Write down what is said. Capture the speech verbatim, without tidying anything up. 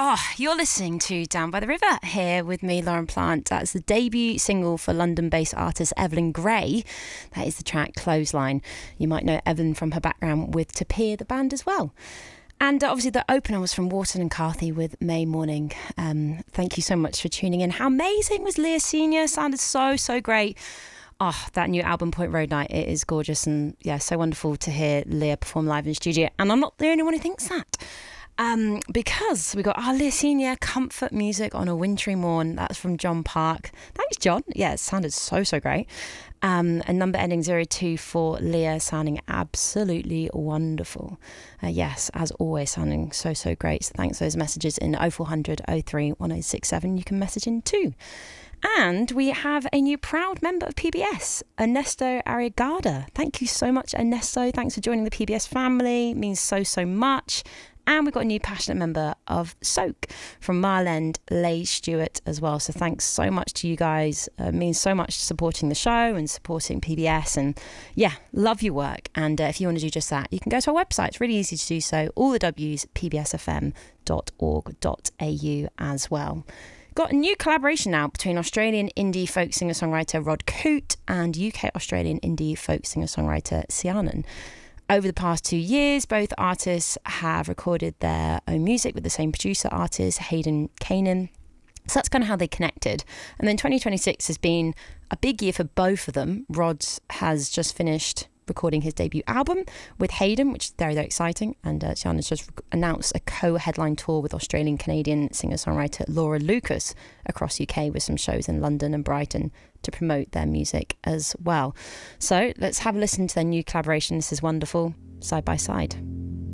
Oh, you're listening to Down by the River here with me, Lauren Plant. That's the debut single for London-based artist Evelyn Gray. That is the track Clothesline. You might know Evelyn from her background with Tapir, the band as well. And uh, obviously the opener was from Wharton and Carthy with May Morning. Um, thank you so much for tuning in. How amazing was Leah Senior? Sounded so, so great. Oh, that new album, Point Road Night, it is gorgeous. And yeah, so wonderful to hear Leah perform live in studio. And I'm not the only one who thinks that. Um, because we got our Leah Senior Comfort Music on a Wintry Morn. That's from John Park. Thanks, John. Yeah, it sounded so, so great. Um, and number ending zero two four, Leah, sounding absolutely wonderful. Uh, yes, as always, sounding so, so great. So thanks for those messages in oh four hundred, oh three, one oh six seven. You can message in too. And we have a new proud member of P B S, Ernesto Arriagada. Thank you so much, Ernesto. Thanks for joining the P B S family. It means so, so much. And we've got a new passionate member of Soak from Mile End, Leigh Stewart as well. So thanks so much to you guys. Uh, it means so much supporting the show and supporting P B S. And yeah, love your work. And uh, if you want to do just that, you can go to our website. It's really easy to do so. All the W's, p b s f m dot org dot a u as well. Got a new collaboration now between Australian indie folk singer-songwriter Rod Coote and U K-Australian indie folk singer-songwriter Sianen. Over the past two years, both artists have recorded their own music with the same producer artist, Hayden Kanan. So that's kind of how they connected. And then twenty twenty-six has been a big year for both of them. Rod has just finished recording his debut album with Hayden, which is very, very exciting. And uh, Sian has just announced a co-headline tour with Australian-Canadian singer-songwriter Laura Lucas across U K with some shows in London and Brighton to promote their music as well. So let's have a listen to their new collaboration. This is wonderful, Side by Side.